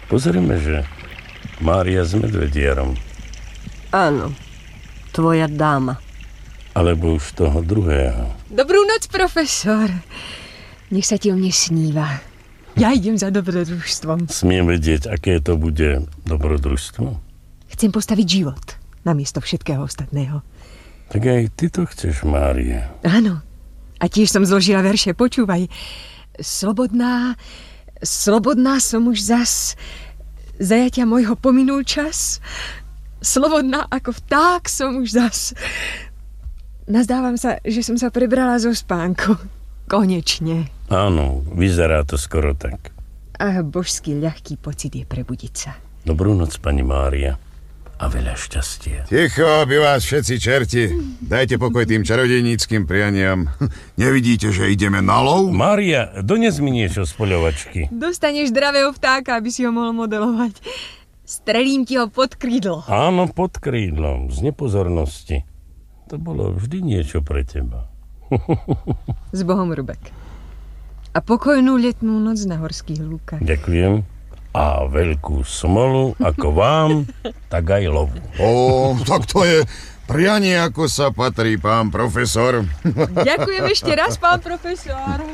Pozrieme, že Mária s medvedierom. Áno, tvoja dáma. Alebo už toho druhého. Dobrú noc, profesor. Nech sa ti o mne sníva. Ja idem za dobrodružstvom. Smiem vedieť, aké to bude dobrodružstvo? Chcem postaviť život namiesto všetkého ostatného. Tak aj ty to chceš, Mária. Áno. A tiež som zložila verše. Počúvaj. Slobodná som už zas. Zajatia môjho pominul čas. Slobodná ako vták som už zas. Nazdávam sa, že som sa prebrala zo spánku. Konečne. Áno, vyzerá to skoro tak. A božský ľahký pocit je prebudiť sa. Dobrú noc, pani Mária. A veľa šťastia. Ticho, by vás všetci čerti. Dajte pokoj tým čarodejníckým prianiam. Nevidíte, že ideme na lov? Mária, dones mi niečo z poľovačky. Dostaneš zdravého vtáka, aby si ho mohol modelovať. Strelím ti ho pod krídlo. Áno, pod krídlom, z nepozornosti. To bolo vždy niečo pre teba. S Bohom, Rubek. A pokojnú letnú noc na horských lúkach. Ďakujem. A veľkú smolu, ako vám, tak aj lovu. Tak to je prianie, ako sa patrí, pán profesor. Ďakujem ešte raz, pán profesor.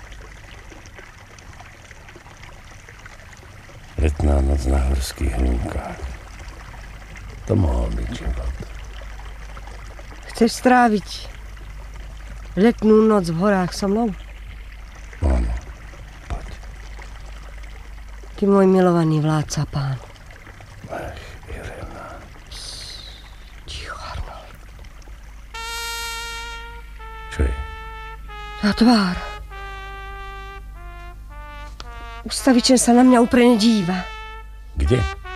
Letná noc na horských lúkach. To mohol byť život. Chceš stráviť letnú noc v horách so mnou? Áno, poď. Ty môj milovaný vládca, pán. Ach, Irena. Ticho, Arnold. Čo je? Tá tvár. Ustavičen sa na mňa úprene díva. Kde?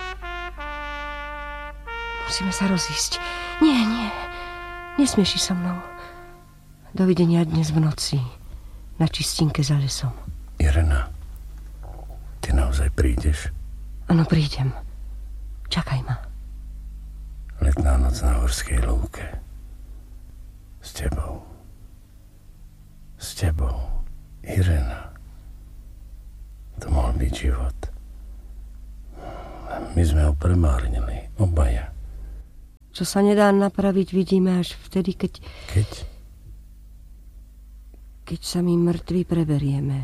Musíme sa rozísť. Nie. Nesmieš ísť so mnou. Dovidenia dnes v noci. Na čistinke za lesom. Irena, ty naozaj prídeš? Áno, prídem. Čakaj ma. Letná noc na horskej lúke. S tebou. S tebou. Irena. To mohol byť život. My sme ho premárnili. Obaja. Čo sa nedá napraviť, vidíme až vtedy, keď sa my mŕtvi preberieme.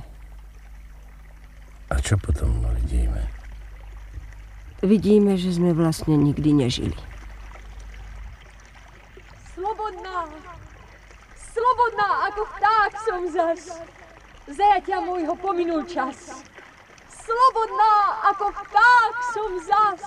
A čo potom vidíme? Vidíme, že sme vlastne nikdy nežili. Slobodná ako vták som zas. Zajatia môjho pominul čas. Slobodná ako vták som zas.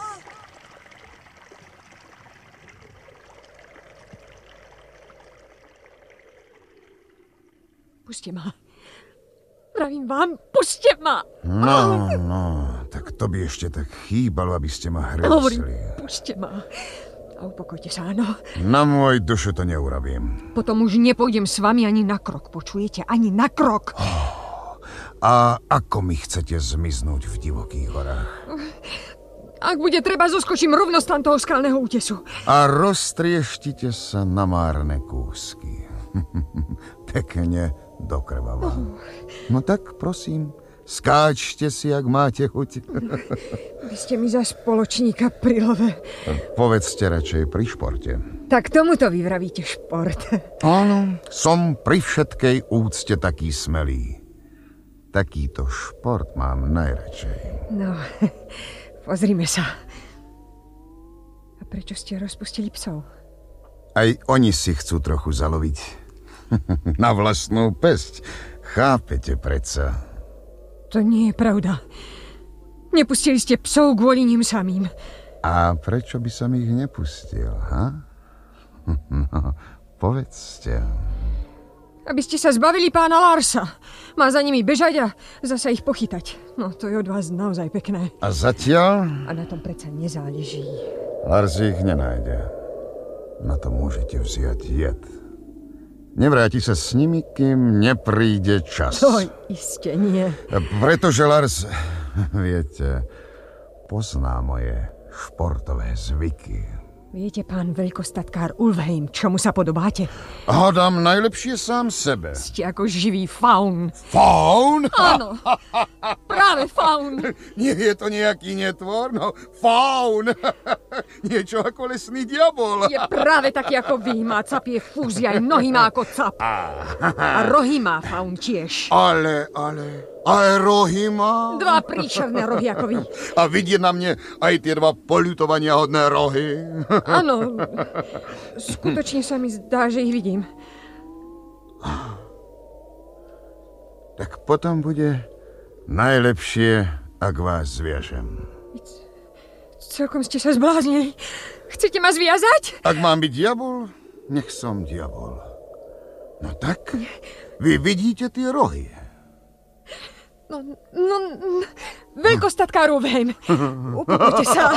Puste ma. Pravím vám, puste ma. No, tak to by ešte tak chýbalo, aby ste ma Hovorím, hresli. puste ma. A upokojte sa, áno. Na môj dušu to neurobím. Potom už nepôjdem s vami ani na krok, počujete? Ani na krok. A ako mi chcete zmiznúť v divokých horách? Ak bude treba, zoskočím rovno z toho skalného útesu. A roztrieštite sa na márne kúsky. Pekne do krvava. No tak, prosím, skáčte si, ak máte chuť. Vy ste mi za spoločníka pri love. Povedzte radšej pri športe. Tak tomuto vy vravíte šport. Áno, som pri všetkej úcte taký smelý. Takýto šport mám najradšej. No, pozrime sa. A prečo ste rozpustili psov? Aj oni si chcú trochu zaloviť. Na vlastnú pesť. Chápete predsa. To nie je pravda. Nepustili ste psov kvôli ním samým. A prečo by som ich nepustil, ha? No, povedzte. Aby ste sa zbavili pána Larsa. Má za nimi bežať a zasa ich pochytať. No, to je od vás naozaj pekné. A zatiaľ? A na tom predsa nezáleží. Lars ich nenájde. Na to môžete vziať jed. Nevráti sa s nimi, kým nepríde čas. To iste nie. Pretože Lars, viete, pozná moje športové zvyky. Viete, pán veľkostatkár Ulfheim, čomu sa podobáte? Hádám najlepšie sám sebe. Ste ako živý faun. Faun? Áno, práve faun. Nie je to nejaký netvor, no faun. Niečo ako lesný diabol. Je práve taký ako vy, má capie fúzy, aj nohy má ako cap. A rohy má faun tiež. Ale aj rohy má. 2 príšerné rohy ako vy. A vidieť na mne aj tie 2 poľutovania hodné rohy. Áno, skutočne sa mi zdá, že ich vidím. Tak potom bude najlepšie, ak vás zviažem. Celkom ste sa zbláznili. Chcete ma zviazať? Ak mám byť diabol, nech som diabol. No tak, vy vidíte tie rohy. No, veľkostatkár Ulfheim. Upokojte sa.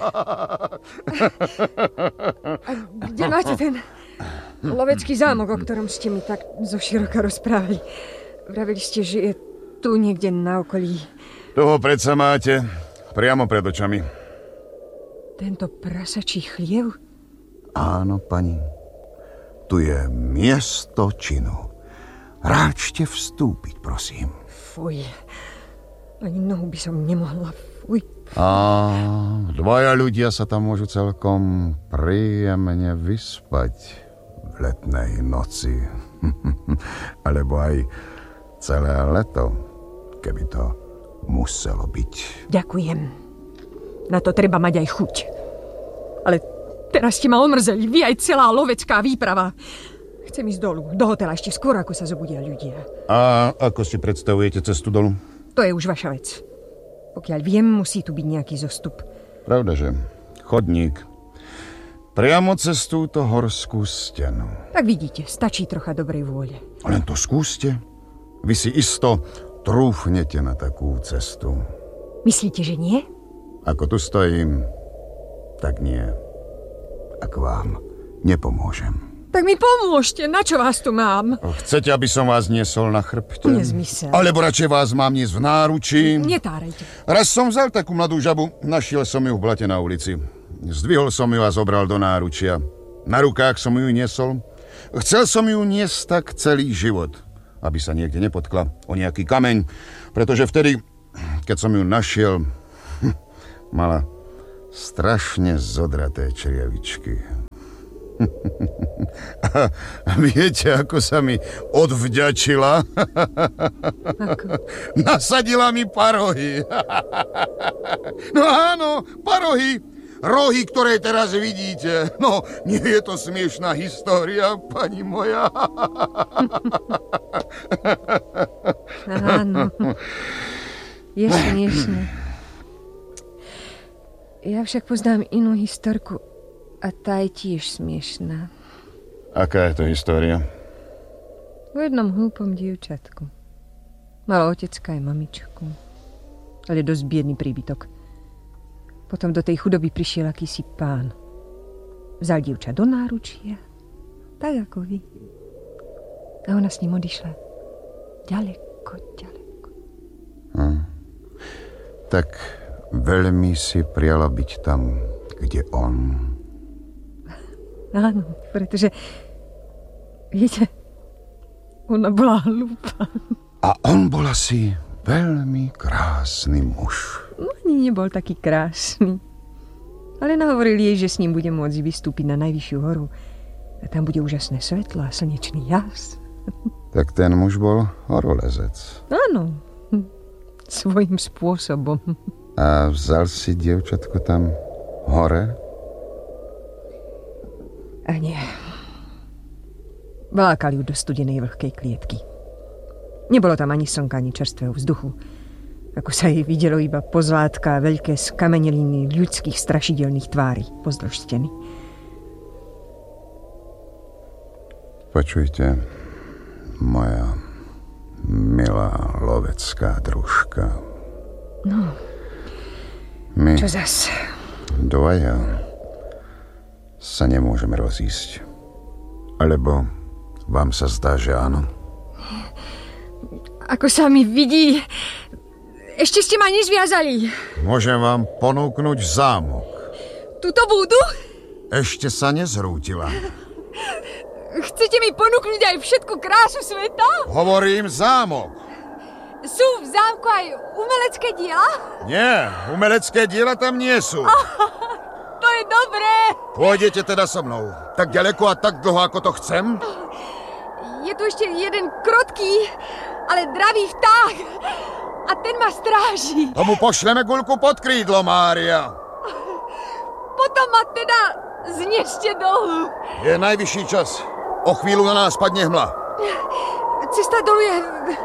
A kde máte ten lovecký zámok, o ktorom ste mi tak zoširoka rozprávali? Vravili ste, že je tu niekde na okolí. Toho predsa máte priamo pred očami. Tento prasačí chliev? Áno, pani. Tu je miesto činu. Ráčte vstúpiť, prosím. Fuj. Ani nohu by som nemohla. Fuj. A 2 ľudia sa tam môžu celkom príjemne vyspať v letnej noci. Alebo aj celé leto, keby to muselo byť. Ďakujem. Na to treba mať aj chuť. Ale teraz ste ma omrzeli. Vy aj celá lovecká výprava. Chcem ísť dolu, do hotela ešte skôr, ako sa zobudia ľudia. A ako si predstavujete cestu dolu? To je už vaša vec. Pokiaľ viem, musí tu byť nejaký zostup. Pravdaže, chodník. Priamo cez túto horskú stenu. Tak vidíte, stačí trocha dobrej vôle. Len to skúste. Vy si isto trúfnete na takú cestu. Myslíte, že nie? Ako tu stojím, tak nie. Ak vám nepomôžem. Tak mi pomôžte, na čo vás tu mám? Chcete, aby som vás niesol na chrbte? Nezmysel. Alebo radšej vás mám niesť v náručí? Netárajte. Raz som vzal takú mladú žabu, našiel som ju v blate na ulici. Zdvihol som ju a zobral do náručia. Na rukách som ju niesol. Chcel som ju niesť tak celý život, aby sa niekde nepotkla o nejaký kameň, pretože vtedy, keď som ju našiel, mala strašne zodraté črievičky. A viete, ako sa mi odvďačila? Ako? Nasadila mi parohy. No áno, parohy. Rohy, ktoré teraz vidíte. No, nie je to smiešná história, pani moja. Áno. Je smiešné. Ja však poznám inú historku a tá je tiež smiešná. Aká je to história? O jednom hlúpom dievčatku. Malo otecka aj mamičku. Ale dosť biedný príbytok. Potom do tej chudoby prišiel akýsi pán. Vzal dievča do náručia, tak ako vy. A ona s ním odišla ďaleko, ďaleko. Tak veľmi si priala byť tam, kde on. Áno, pretože, viete, ona bola hlúpa. A on bol asi veľmi krásny muž. No, ani nebol taký krásny. Ale nahovoril jej, že s ním bude môcť vystúpiť na najvyššiu horu. A tam bude úžasné svetlo a slnečný jas. Tak ten muž bol horolezec. Áno, svojím spôsobom. A vzal si dievčatko tam hore? A nie. Vlákal ju do studenej vlhkej klietky. Nebolo tam ani slnka, ani čerstvého vzduchu. Ako sa jej videlo iba pozlátka a veľké skameneliny ľudských strašidelných tvári pozdĺž steny. Počujte, moja milá lovecká družka. No, My čo zas? dvaja sa nemôžeme rozísť. Alebo vám sa zdá, že áno? Ako sa mi vidí, ešte ste ma nezviazali. Môžem vám ponúknuť zámok. Tuto budú? Ešte sa nezrútila. Chcete mi ponúknuť aj všetku krásu sveta? Hovorím zámok. Sú v zámku aj umelecké diela? Nie, umelecké diela tam nie sú. To je dobré. Pôjdete teda so mnou. Tak ďaleko a tak dlho, ako to chcem? Je tu ešte jeden krotký, ale dravý vták. A ten ma stráži. Tomu pošleme guľku pod krídlo, Mária. Potom ma teda zneste dolu. Je najvyšší čas. O chvíľu na nás padne hmla. Cesta dolu je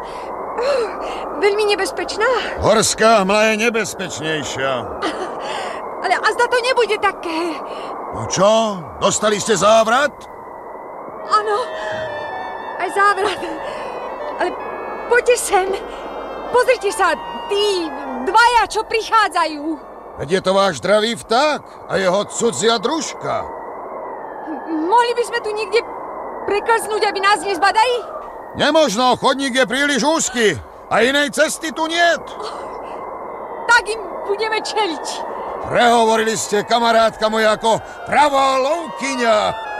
veľmi nebezpečná. Horská hmla je nebezpečnejšia. Ale azda to nebude také. No čo? Dostali ste závrat? Áno, aj závrat. Ale poďte sem. Pozrite sa, tí dvaja, čo prichádzajú. Veď je to váš dravý vták a jeho cudzia družka. Mohli by sme tu niekde preklznúť, aby nás nezbadali? Nemožno, chodník je príliš úzky a inej cesty tu niet. Tak im budeme čeliť. Prehovorili ste, kamarátka moja, ako pravá lovkyňa.